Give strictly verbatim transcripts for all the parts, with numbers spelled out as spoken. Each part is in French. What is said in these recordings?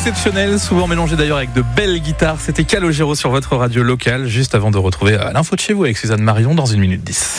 exceptionnel, souvent mélangé d'ailleurs avec de belles guitares. C'était Calogero sur votre radio locale, juste avant de retrouver l'info de chez vous avec Suzanne Marion dans une minute dix.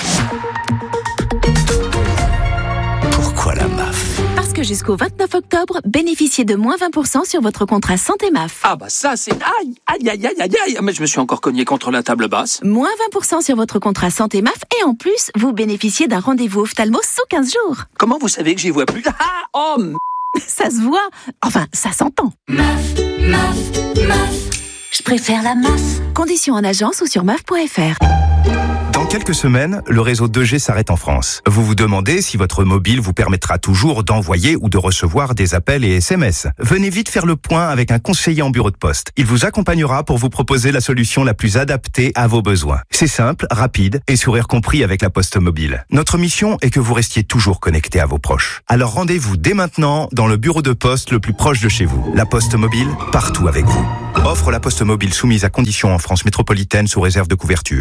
Pourquoi la M A F ? Parce que jusqu'au vingt-neuf octobre, bénéficiez de moins vingt pour cent sur votre contrat santé M A F. Ah bah ça c'est... Aïe, aïe, aïe, aïe, aïe, aïe. Mais je me suis encore cogné contre la table basse. Moins vingt pour cent sur votre contrat santé M A F et en plus, vous bénéficiez d'un rendez-vous ophtalmo sous quinze jours. Comment vous savez que j'y vois plus ? Ah, oh, m... Ça se voit. Enfin, ça s'entend. M A F, M A F, M A F. Je préfère la M A F. Conditions en agence ou sur M A F point F R. Dans quelques semaines, le réseau deux G s'arrête en France. Vous vous demandez si votre mobile vous permettra toujours d'envoyer ou de recevoir des appels et S M S. Venez vite faire le point avec un conseiller en bureau de poste. Il vous accompagnera pour vous proposer la solution la plus adaptée à vos besoins. C'est simple, rapide et sourire compris avec la Poste Mobile. Notre mission est que vous restiez toujours connecté à vos proches. Alors rendez-vous dès maintenant dans le bureau de poste le plus proche de chez vous. La Poste Mobile, partout avec vous. Offre la Poste Mobile soumise à conditions en France métropolitaine sous réserve de couverture.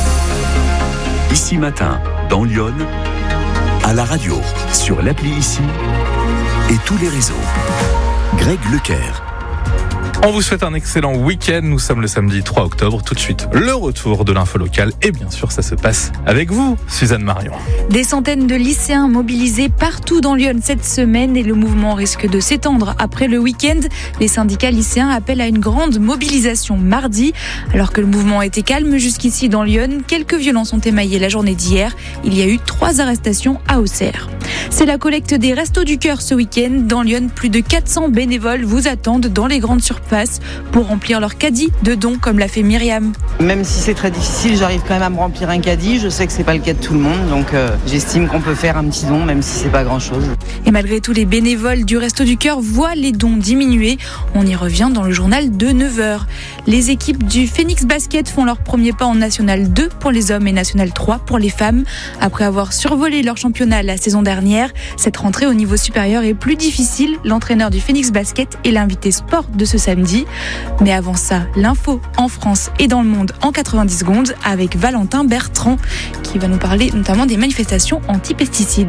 Ici Matin, dans Lyon, à la radio, sur l'appli Ici et tous les réseaux. Greg Leclerc. On vous souhaite un excellent week-end. Nous sommes le samedi trois octobre. Tout de suite, le retour de l'info locale. Et bien sûr, ça se passe avec vous, Suzanne Marion. Des centaines de lycéens mobilisés partout dans Lyon cette semaine et le mouvement risque de s'étendre après le week-end. Les syndicats lycéens appellent à une grande mobilisation mardi. Alors que le mouvement était calme jusqu'ici dans Lyon, quelques violences ont émaillé la journée d'hier. Il y a eu trois arrestations à Auxerre. C'est la collecte des Restos du Cœur ce week-end. Dans Lyon, plus de quatre cents bénévoles vous attendent dans les grandes surfaces pour remplir leur caddie de dons, comme l'a fait Myriam. Même si c'est très difficile, j'arrive quand même à me remplir un caddie. Je sais que c'est pas le cas de tout le monde, donc euh, j'estime qu'on peut faire un petit don, même si c'est pas grand-chose. Et malgré tout, les bénévoles du Resto du Cœur voient les dons diminuer. On y revient dans le journal de neuf heures. Les équipes du Phoenix Basket font leur premier pas en National deux pour les hommes et National trois pour les femmes. Après avoir survolé leur championnat la saison dernière, cette rentrée au niveau supérieur est plus difficile. L'entraîneur du Phoenix Basket est l'invité sport de ce samedi. Mais avant ça, l'info en France et dans le monde en quatre-vingt-dix secondes avec Valentin Bertrand qui va nous parler notamment des manifestations anti-pesticides.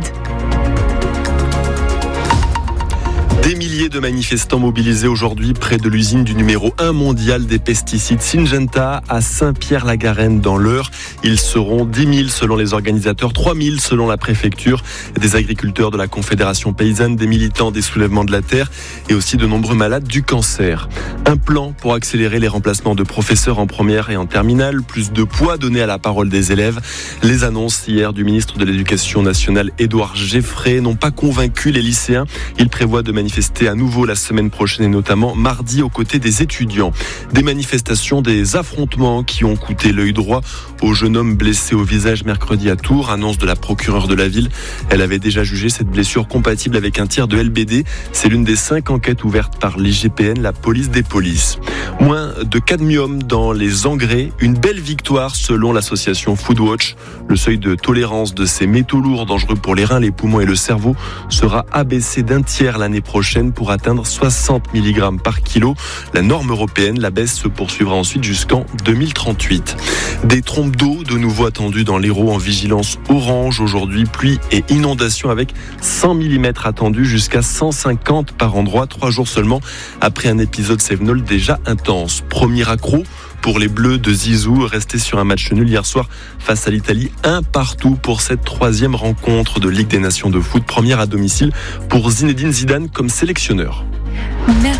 Des milliers de manifestants mobilisés aujourd'hui près de l'usine du numéro un mondial des pesticides Syngenta à Saint-Pierre-la-Garenne dans l'Eure. Ils seront dix mille selon les organisateurs, trois mille selon la préfecture, des agriculteurs de la Confédération paysanne, des militants des soulèvements de la terre et aussi de nombreux malades du cancer. Un plan pour accélérer les remplacements de professeurs en première et en terminale, plus de poids donné à la parole des élèves. Les annonces hier du ministre de l'Éducation nationale Édouard Geffray n'ont pas convaincu les lycéens. Il prévoit de manifester à nouveau la semaine prochaine et notamment mardi aux côtés des étudiants. Des manifestations, des affrontements qui ont coûté l'œil droit au jeune homme blessé au visage mercredi à Tours, annonce de la procureure de la ville. Elle avait déjà jugé cette blessure compatible avec un tir de L B D. C'est l'une des cinq enquêtes ouvertes par l'I G P N, la police des polices. Moins de cadmium dans les engrais, une belle victoire selon l'association Foodwatch. Le seuil de tolérance de ces métaux lourds dangereux pour les reins, les poumons et le cerveau sera abaissé d'un tiers l'année prochaine pour atteindre soixante milligrammes par kilo. La norme européenne, la baisse se poursuivra ensuite jusqu'en deux mille trente-huit. Des trompes d'eau de nouveau attendues dans l'Hérault en vigilance orange aujourd'hui. Pluie et inondations avec cent millimètres attendus jusqu'à cent cinquante par endroit. Trois jours seulement après un épisode Cévenol déjà intense. Premier accro pour les Bleus de Zizou, restés sur un match nul hier soir face à l'Italie, un partout pour cette troisième rencontre de Ligue des Nations de foot, première à domicile pour Zinedine Zidane comme sélectionneur. Merci.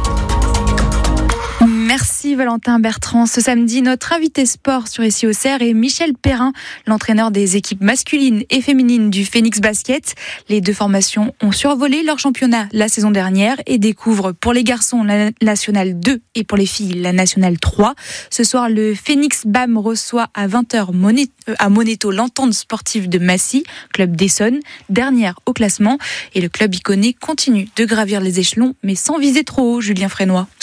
Merci Valentin Bertrand. Ce samedi, notre invité sport sur Ici Auxerre est Michel Perrin, l'entraîneur des équipes masculines et féminines du Phoenix Basket. Les deux formations ont survolé leur championnat la saison dernière et découvrent pour les garçons la Nationale deux et pour les filles la Nationale trois. Ce soir, le Phoenix B A M reçoit à vingt heures à Monéto l'Entente sportive de Massy, club d'Essonne, dernière au classement. Et le club iconé continue de gravir les échelons, mais sans viser trop haut, Julien Frénois.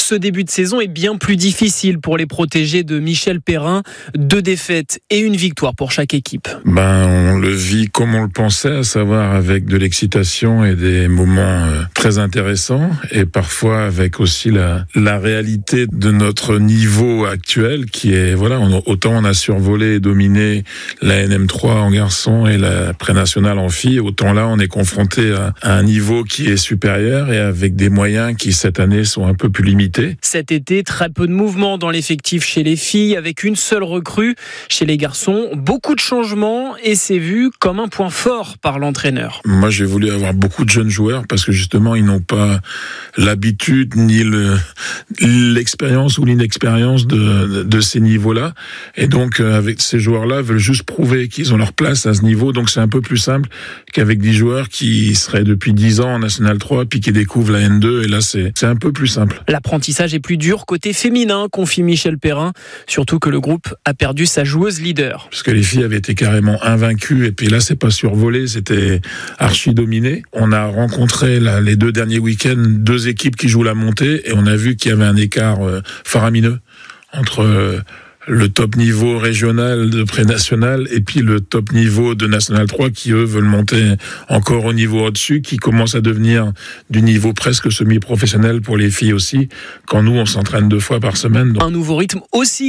Ce début de saison est bien plus difficile pour les protégés de Michel Perrin. Deux défaites et une victoire pour chaque équipe. Ben, on le vit comme on le pensait, à savoir avec de l'excitation et des moments euh, très intéressants, et parfois avec aussi la, la réalité de notre niveau actuel qui est, voilà, on, autant on a survolé et dominé la N M trois en garçon et la pré-nationale en filles, autant là on est confronté à, à un niveau qui est supérieur et avec des moyens qui cette année sont un peu plus limités. Cet été, très peu de mouvement dans l'effectif chez les filles, avec une seule recrue. Chez les garçons, beaucoup de changements et c'est vu comme un point fort par l'entraîneur. Moi, j'ai voulu avoir beaucoup de jeunes joueurs parce que justement, ils n'ont pas l'habitude ni le, l'expérience ou l'inexpérience de, de ces niveaux-là. Et donc, avec ces joueurs-là, veulent juste prouver qu'ils ont leur place à ce niveau. Donc, c'est un peu plus simple qu'avec des joueurs qui seraient depuis dix ans en National trois puis qui découvrent la N deux. Et là, c'est, c'est un peu plus simple. L'apprentissage est plus dur côté féminin, confie Michel Perrin. Surtout que le groupe a perdu sa joueuse leader. Parce que les filles avaient été carrément invaincues. Et puis là, c'est pas survolé, c'était archi dominé. On a rencontré là, les deux derniers week-ends deux équipes qui jouent la montée et on a vu qu'il y avait un écart euh, faramineux entre euh, le top niveau régional de pré-national et puis le top niveau de National trois qui, eux, veulent monter encore au niveau au-dessus, qui commence à devenir du niveau presque semi-professionnel pour les filles aussi, quand nous, on s'entraîne deux fois par semaine. Donc... Un nouveau rythme aussi